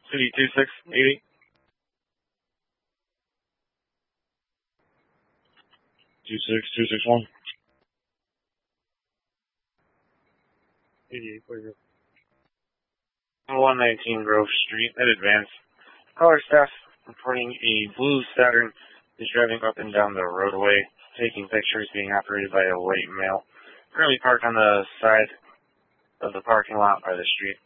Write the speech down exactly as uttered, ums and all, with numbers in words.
City two six eighty. two six two six one. eighty-eight forty. one nineteen Grove Street at Advance. Caller staff reporting a blue Saturn is driving up and down the roadway, taking pictures, being operated by a white male. Currently parked on the side of the parking lot by the street.